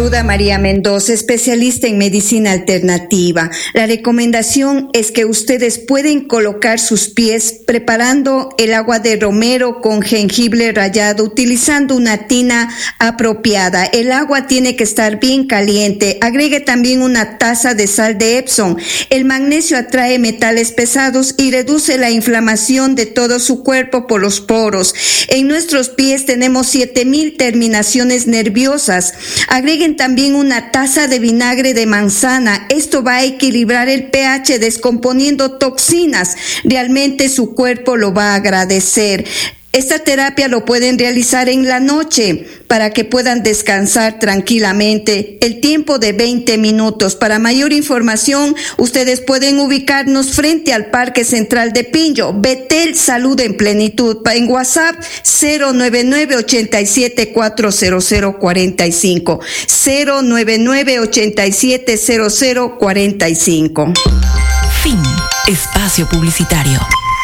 saluda María Mendoza, especialista en medicina alternativa. La recomendación es que ustedes pueden colocar sus pies preparando el agua de romero con jengibre rallado, utilizando una tina apropiada. El agua tiene que estar bien caliente. Agregue también una taza de sal de Epsom. El magnesio atrae metales pesados y reduce la inflamación de todo su cuerpo por los poros. En nuestros pies tenemos 7000 terminaciones nerviosas. Agreguen también una taza de vinagre de manzana. Esto va a equilibrar el pH descomponiendo toxinas. Realmente su cuerpo lo va a agradecer. Esta terapia lo pueden realizar en la noche para que puedan descansar tranquilamente. El tiempo de 20 minutos. Para mayor información, ustedes pueden ubicarnos frente al Parque Central de Pinjo. Betel Salud en Plenitud. En WhatsApp 099-87-40045. 099-87-0045. Fin. Espacio publicitario.